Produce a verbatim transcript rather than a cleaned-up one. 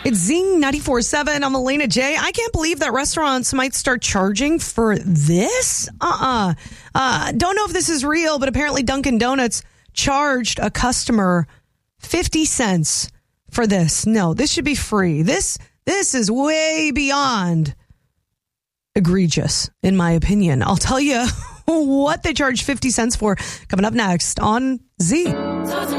It's Zing ninety-four point seven. I'm Elena J. I can't believe that restaurants might start charging for this. Uh-uh. Uh, don't know if this is real, but apparently Dunkin' Donuts charged a customer fifty cents for this. No, this should be free. This this is way beyond egregious, in my opinion. I'll tell you what they charge fifty cents for coming up next on Z.